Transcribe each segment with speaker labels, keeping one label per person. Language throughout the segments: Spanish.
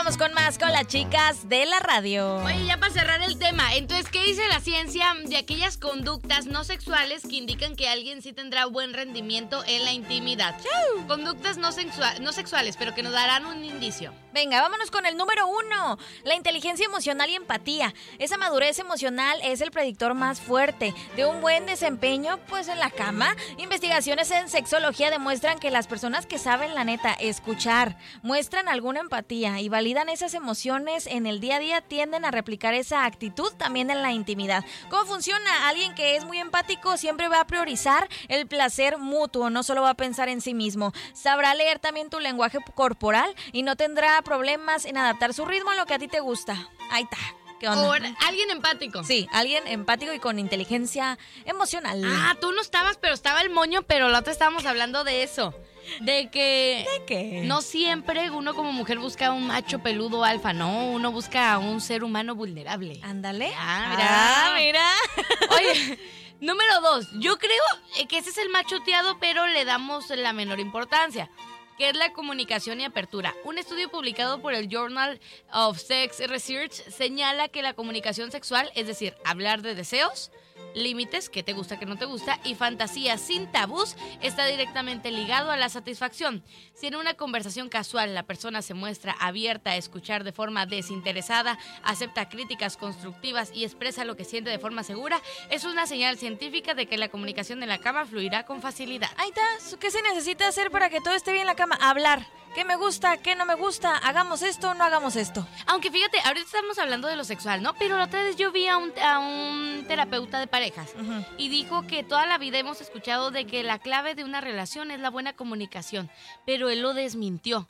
Speaker 1: Regresamos con más con las chicas de la radio.
Speaker 2: Oye, ya para cerrar el tema, entonces, ¿qué dice la ciencia de aquellas conductas no sexuales que indican que alguien sí tendrá buen rendimiento en la intimidad? Conductas no sexuales, pero que nos darán un indicio.
Speaker 1: Venga, vámonos con el número 1, la inteligencia emocional y empatía. Esa madurez emocional es el predictor más fuerte de un buen desempeño, pues en la cama. Investigaciones en sexología demuestran que las personas que saben la neta escuchar, muestran alguna empatía y validan esas emociones en el día a día, tienden a replicar esa actitud también en la intimidad. ¿Cómo funciona? Alguien que es muy empático siempre va a priorizar el placer mutuo, no solo va a pensar en sí mismo. Sabrá leer también tu lenguaje corporal y no tendrá problemas en adaptar su ritmo a lo que a ti te gusta. Ahí está. ¿Qué onda?
Speaker 2: O alguien empático.
Speaker 1: Sí, alguien empático y con inteligencia emocional.
Speaker 2: Ah, tú no estabas, pero estaba el moño, pero la otra estábamos hablando de eso. ¿De
Speaker 1: qué?
Speaker 2: No siempre uno como mujer busca un macho peludo alfa, no, uno busca a un ser humano vulnerable.
Speaker 1: Ándale.
Speaker 2: Mira. Oye, número 2, yo creo que ese es el más choteado, pero le damos la menor importancia, que es la comunicación y apertura. Un estudio publicado por el Journal of Sex Research señala que la comunicación sexual, es decir, hablar de deseos, límites, qué te gusta, qué no te gusta, y fantasías sin tabús, está directamente ligado a la satisfacción. Si en una conversación casual la persona se muestra abierta a escuchar de forma desinteresada, acepta críticas constructivas y expresa lo que siente de forma segura, es una señal científica de que la comunicación en la cama fluirá con facilidad.
Speaker 1: Ahí está. ¿Qué se necesita hacer para que todo esté bien en la cama? Hablar. ¿Qué me gusta? ¿Qué no me gusta? ¿Hagamos esto o no hagamos esto?
Speaker 2: Aunque fíjate, ahorita estamos hablando de lo sexual, ¿no? Pero la otra vez yo vi a un terapeuta de parejas y dijo que toda la vida hemos escuchado de que la clave de una relación es la buena comunicación, pero él lo desmintió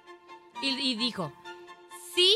Speaker 2: y dijo, sí,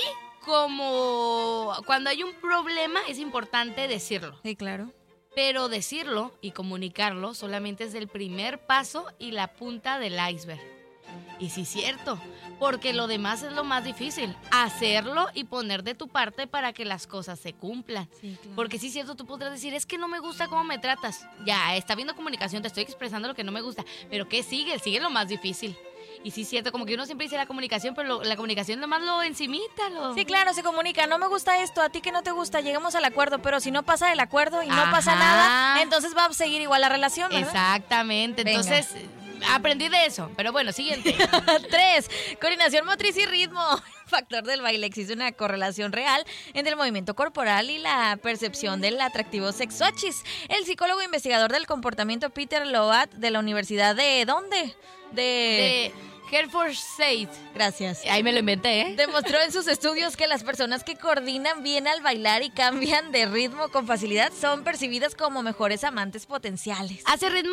Speaker 2: como cuando hay un problema es importante decirlo.
Speaker 1: Sí, claro.
Speaker 2: Pero decirlo y comunicarlo solamente es el primer paso y la punta del iceberg. Y sí es cierto, porque lo demás es lo más difícil, hacerlo y poner de tu parte para que las cosas se cumplan.
Speaker 1: Sí, claro.
Speaker 2: Porque sí es cierto, tú podrás decir, es que no me gusta cómo me tratas. Ya, está habiendo comunicación, te estoy expresando lo que no me gusta. Pero ¿qué sigue? Sigue lo más difícil. Y sí es cierto, como que uno siempre dice la comunicación, pero la comunicación nomás lo encimita.
Speaker 1: Sí, claro, se comunica, no me gusta esto, a ti que no te gusta, llegamos al acuerdo, pero si no pasa el acuerdo y no pasa nada, entonces va a seguir igual la relación, ¿verdad?
Speaker 2: Exactamente, entonces aprendí de eso, pero bueno, siguiente.
Speaker 1: 3, coordinación motriz y ritmo. Factor del baile. Existe una correlación real entre el movimiento corporal y la percepción del atractivo sexuachis. El psicólogo investigador del comportamiento Peter Loat de la Universidad de ¿dónde? De
Speaker 2: Hereford State.
Speaker 1: Gracias.
Speaker 2: Ahí me lo inventé, ¿eh?
Speaker 1: Demostró en sus estudios que las personas que coordinan bien al bailar y cambian de ritmo con facilidad son percibidas como mejores amantes potenciales.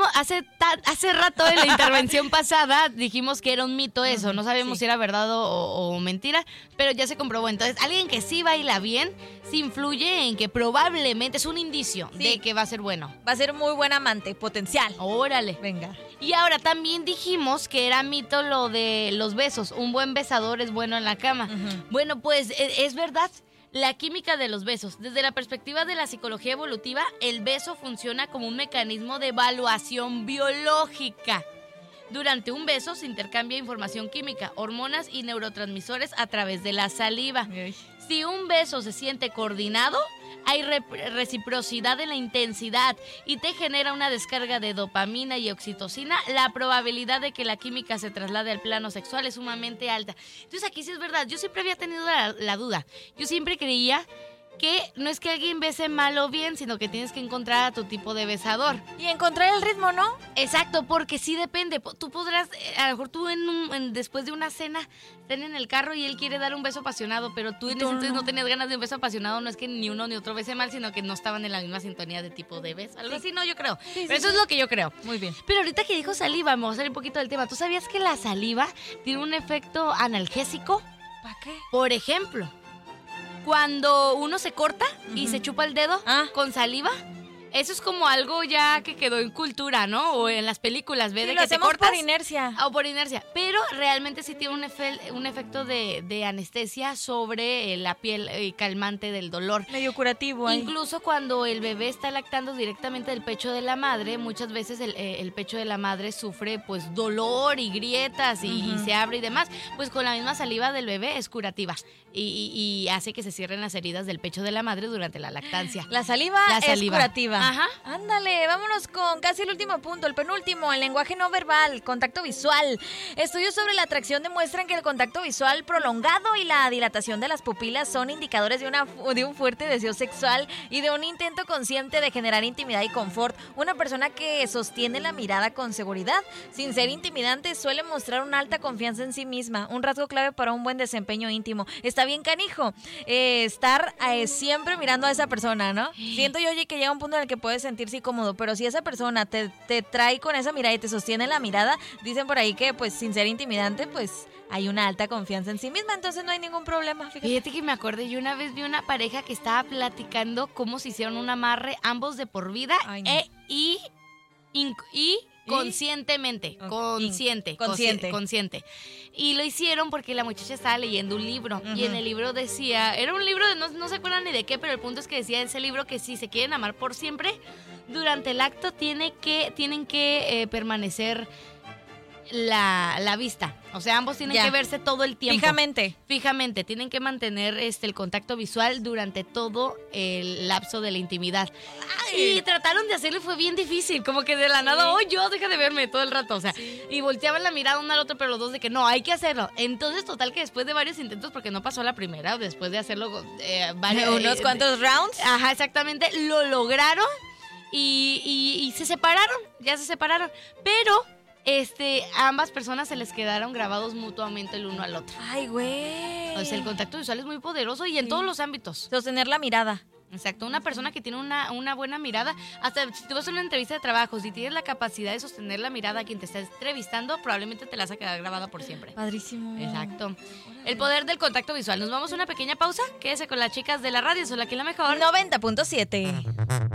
Speaker 2: Hace rato en la intervención pasada dijimos que era un mito eso, no sabemos si era verdad o mentira, pero ya se comprobó. Entonces, alguien que sí baila bien, sí influye en que probablemente es un indicio de que va a ser bueno.
Speaker 1: Va a ser muy buen amante potencial.
Speaker 2: Órale.
Speaker 1: Venga.
Speaker 2: Y ahora también dijimos que era mito lo de los besos. Un buen besador es bueno en la cama. Bueno, pues es verdad. La química de los besos. Desde la perspectiva de la psicología evolutiva, el beso funciona como un mecanismo de evaluación biológica. Durante un beso se intercambia información química, hormonas y neurotransmisores a través de la saliva. Si un beso se siente coordinado, hay reciprocidad en la intensidad y te genera una descarga de dopamina y oxitocina, la probabilidad de que la química se traslade al plano sexual es sumamente alta. Entonces aquí sí es verdad, yo siempre había tenido la duda. Yo siempre creía que no es que alguien bese mal o bien, sino que tienes que encontrar a tu tipo de besador.
Speaker 1: Y encontrar el ritmo, ¿no?
Speaker 2: Exacto, porque sí depende. Tú podrás, a lo mejor tú después de una cena, estén en el carro y él quiere dar un beso apasionado, pero tú en ese entonces no tenías ganas de un beso apasionado. No es que ni uno ni otro bese mal, sino que no estaban en la misma sintonía de tipo de beso. Algo así, no, yo creo. Sí, pero eso es lo que yo creo.
Speaker 1: Muy bien.
Speaker 2: Pero ahorita que dijo saliva, vamos a salir un poquito del tema. ¿Tú sabías que la saliva tiene un efecto analgésico?
Speaker 1: ¿Para qué?
Speaker 2: Por ejemplo, cuando uno se corta y se chupa el dedo con saliva, Eso es como algo ya que quedó en cultura, ¿no? O en las películas, ¿ves?
Speaker 1: Sí,
Speaker 2: De
Speaker 1: lo
Speaker 2: que te
Speaker 1: hacemos
Speaker 2: cortas.
Speaker 1: por inercia.
Speaker 2: O por inercia. Pero realmente sí tiene un efecto de anestesia sobre la piel calmante del dolor.
Speaker 1: Medio curativo ahí.
Speaker 2: Incluso cuando el bebé está lactando directamente del pecho de la madre, muchas veces el pecho de la madre sufre pues dolor y grietas y se abre y demás. Pues con la misma saliva del bebé es curativa y hace que se cierren las heridas del pecho de la madre durante la lactancia.
Speaker 1: La saliva es curativa.
Speaker 2: Ajá.
Speaker 1: Ándale, vámonos con casi el último punto, el penúltimo, el lenguaje no verbal, contacto visual. Estudios sobre la atracción demuestran que el contacto visual prolongado y la dilatación de las pupilas son indicadores de un fuerte deseo sexual y de un intento consciente de generar intimidad y confort. Una persona que sostiene la mirada con seguridad, sin ser intimidante, suele mostrar una alta confianza en sí misma, un rasgo clave para un buen desempeño íntimo. Está bien canijo estar siempre mirando a esa persona, ¿no? Siento yo, oye, que llega un punto en el que puedes sentirse incómodo, pero si esa persona te trae con esa mirada y te sostiene la mirada, dicen por ahí que pues sin ser intimidante, pues hay una alta confianza en sí misma, entonces no hay ningún problema.
Speaker 2: Fíjate que me acordé, yo una vez vi una pareja que estaba platicando cómo se hicieron un amarre, ambos de por vida.
Speaker 1: Ay, no.
Speaker 2: Y conscientemente, consciente. Y lo hicieron porque la muchacha estaba leyendo un libro y en el libro decía, era un libro de no se acuerdan ni de qué, pero el punto es que decía ese libro que si se quieren amar por siempre, durante el acto tienen que permanecer la vista. O sea, ambos tienen que verse todo el tiempo. Fijamente. Tienen que mantener el contacto visual durante todo el lapso de la intimidad. Ay. Y trataron de hacerlo y fue bien difícil. Como que de la nada, yo deja de verme todo el rato. O sea, y volteaban la mirada uno al otro, pero los dos de que no, hay que hacerlo. Entonces, total que después de varios intentos, porque no pasó la primera, después de hacerlo
Speaker 1: unos cuantos rounds.
Speaker 2: Ajá, exactamente. Lo lograron y se separaron. Ya se separaron. Pero a ambas personas se les quedaron grabados mutuamente el uno al otro.
Speaker 1: Ay, güey.
Speaker 2: O sea, el contacto visual es muy poderoso y en todos los ámbitos.
Speaker 1: Sostener la mirada.
Speaker 2: Exacto, una persona que tiene una buena mirada, hasta si tú vas a una entrevista de trabajo, si tienes la capacidad de sostener la mirada a quien te está entrevistando, probablemente te la vas a quedar grabada por siempre.
Speaker 1: Padrísimo.
Speaker 2: Exacto. El poder del contacto visual. Nos vamos a una pequeña pausa. Quédese con las chicas de la radio, son aquí la mejor.
Speaker 1: 90.7.